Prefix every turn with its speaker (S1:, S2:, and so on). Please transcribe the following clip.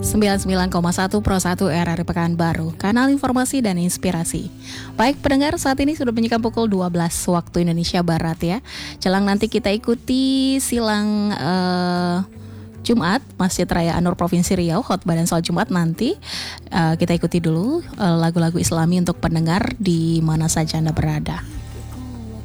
S1: 99,1 Pro 1 RRI Pekanbaru, kanal informasi dan inspirasi. Baik pendengar, saat ini sudah menyikat pukul 12 waktu Indonesia Barat ya. Jelang nanti kita ikuti silang Jumat Masjid Raya An-Nur Provinsi Riau, khotbah dan salat Jumat nanti. Kita ikuti dulu lagu-lagu Islami untuk pendengar di mana saja Anda berada.